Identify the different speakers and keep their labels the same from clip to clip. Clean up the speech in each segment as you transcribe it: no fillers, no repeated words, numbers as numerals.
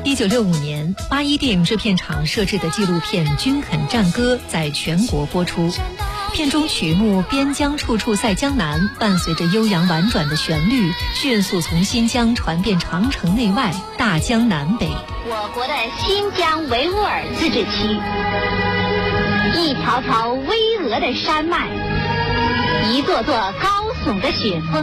Speaker 1: 1965年，81电影制片厂摄制的纪录片《军垦战歌》在全国播出。片中曲目《边疆处处赛江南》伴随着悠扬婉转的旋律，迅速从新疆传遍长城内外、大江南北。
Speaker 2: 我国的新疆维吾尔自治区，一条条巍峨的山脉，一座座高耸的雪峰。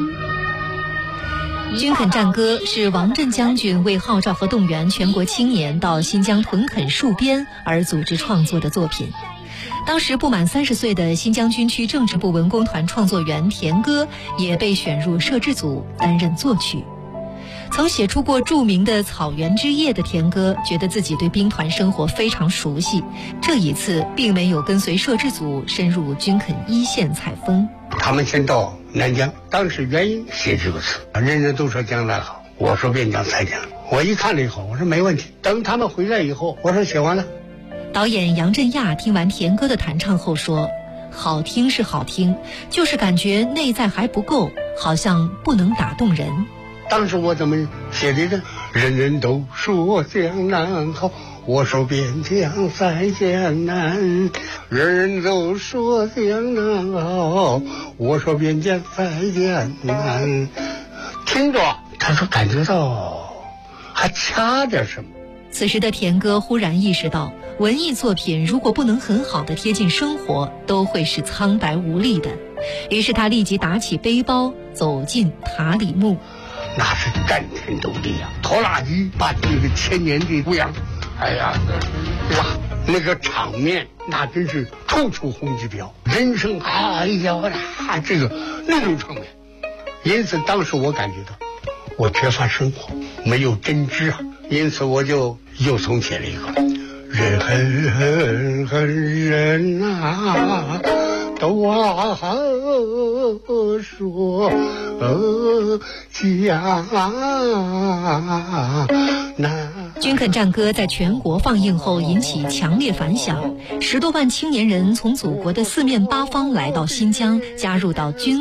Speaker 1: 《军垦战歌》是王震将军为号召和动员全国青年到新疆屯垦戍边而组织创作的作品。当时不满30岁的新疆军区政治部文工团创作员田歌也被选入摄制组担任作曲。曾写出过著名的《草原之夜》的田歌觉得自己对兵团生活非常熟悉，这一次并没有跟随摄制组深入军垦一线采风。
Speaker 3: 他们先到南疆，当时原因写这个词，人人都说江南好，我说边疆才江。我一看了以后，我说没问题。等他们回来以后，我说写完了。
Speaker 1: 导演杨振亚听完田歌的弹唱后说，好听是好听，就是感觉内在还不够，好像不能打动人。
Speaker 3: 当时我怎么写的呢？人人都说江南好，我说边疆在江南。人人都说江南好，我说边疆在江南。听着，他说感觉到还差点什么。
Speaker 1: 此时的田歌忽然意识到，文艺作品如果不能很好的贴近生活，都会是苍白无力的。于是他立即打起背包，走进塔里木。
Speaker 3: 那是战天斗地啊！拖拉机把这个千年的姑娘，哎呀，哇，那个场面那真是处处红旗飘，人生哎呀，这个那种场面。因此当时我感觉到我缺乏生活，没有真知啊。因此我就又重写了一个人恨人啊，都说江南。
Speaker 1: 军垦战歌在全国放映后引起强烈反响，10多万青年人从祖国的四面八方来到新疆，加入到军